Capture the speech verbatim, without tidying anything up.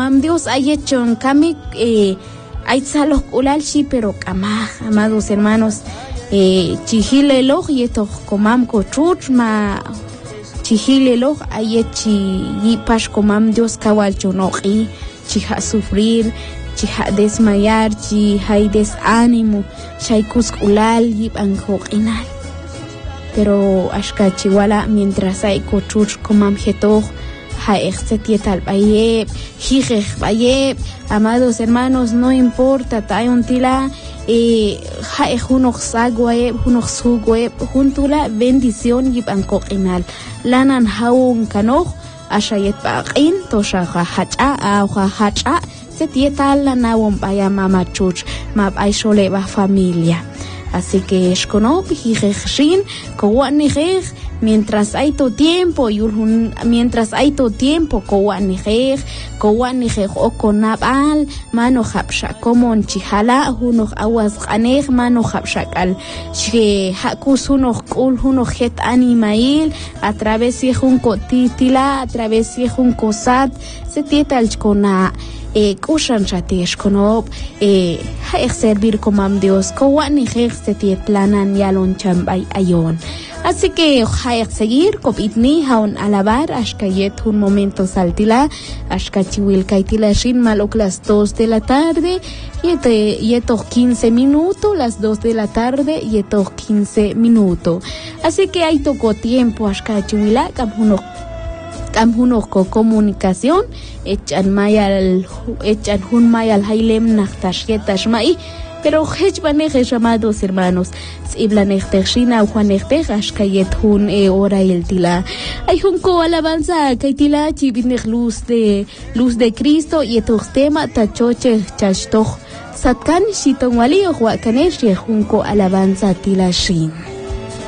comam Dios hay hecho en cami eh, hay salos ulalchi pero kama, amados hermanos, eh, chihilelo y esto comam cochuch ma chihilelo hay hechi y pas comam Dios kawal chonoqui chiha sufrir chiha desmayar chiha desánimo chaikus ulal y banjoqinal. Pero ashka chiwala mientras hay cochuch comam jeto ha exetieta bayeb hijej bayeb, amados hermanos, no importa tay un tila eh ha ejunox sagweb junox sugweb juntula bendición y bancoqinal lanan haun kanoj ashayet baqin tosha hacha a hacha setieta la nawon baya mamachuch mab ay shole ba familia. Así que esconop hijejshin kowanijej mientras hay tu tiempo y mientras hay tu tiempo kowanijej kowanijej o konabal mano hapsha como chijala huno awas qanej mano hapshakal che hakus huno qul huno het animail a través de un cotitila a través de un cosat se tietal kona eh kushan chatesh konop eh ha servir como Dios kowani se tietlanan yalon chambay ayon. Así que hay que seguir copitni haun alabar hasta yet un momento saltila hasta chiwil kaitila shin malok las dos de la tarde y yeto quince minutos las dos de la tarde yeto quince minutos. Así que hay tocó tiempo hasta chiwila kamhuno kamhuno ko comunicación echan mayal echan hun mayal hailem nachtashyetas mai. Pero hech baneje llamados hermanos iblanejtej shina juanejtej ashkayet hun e ora el tila hay hun ko alabanza kaitila chibinej luz de luz de Cristo y etos tema tachoche chashtoj satkan shitonwali o huakanesh hun ko alabanza tila shin.